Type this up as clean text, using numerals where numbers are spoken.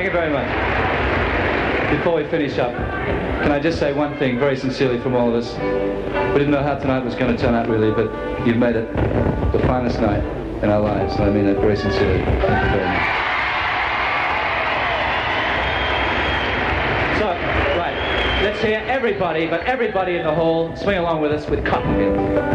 Thank you very much. Before we finish up, can I just say one thing very sincerely from all of us? We didn't know how tonight was going to turn out really, but you've made it the finest night in our lives, and I mean that very sincerely. Thank you very much. So, right, let's hear everybody, but everybody in the hall, swing along with us with Cotton Hill.